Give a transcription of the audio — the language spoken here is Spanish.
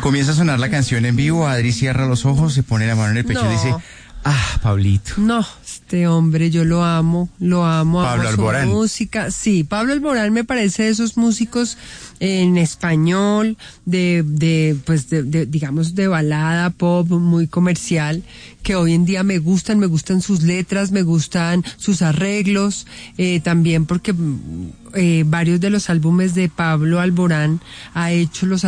Comienza a sonar la canción en vivo, Adri cierra los ojos, se pone la mano en el pecho y dice, Pablito. No, este hombre yo lo amo Pablo amo Alborán. su música. Sí, Pablo Alborán me parece de esos músicos en español, digamos, de balada, pop, muy comercial, que hoy en día me gustan sus letras, me gustan sus arreglos, también porque varios de los álbumes de Pablo Alborán ha hecho los